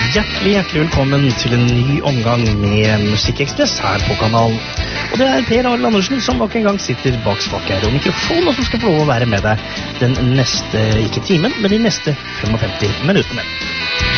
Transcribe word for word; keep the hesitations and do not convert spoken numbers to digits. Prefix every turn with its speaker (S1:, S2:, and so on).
S1: Hjertelig, hjertelig velkommen til en ny omgang med Musikkekspress her på kanalen. Og det er Per Arild Andersen som nok en gang sitter bak spaker og mikrofon, og som skal få lov å være med deg den neste, ikke timen, men de neste femogfemti minuttene.